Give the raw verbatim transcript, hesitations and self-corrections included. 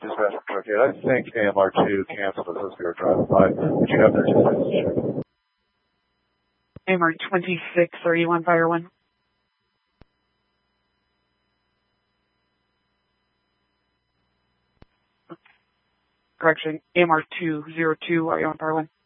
dispatch from truck eight. I think A M R two canceled as we were driving by. Would you have their dispatch check? A M R twenty-six thirty-one, Fire one. Correction, A M R two zero two, are you on Fire one?